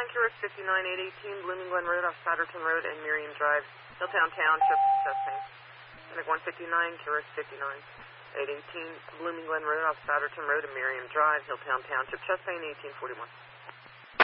Curious 59, 818 Blooming Glen Road off Satterton Road and Miriam Drive, Hilltown Township, testing. Clinic 159, Curious 59, 818 Blooming Glen Road off Satterton Road and Miriam Drive, Hilltown Township, chest pain 1841.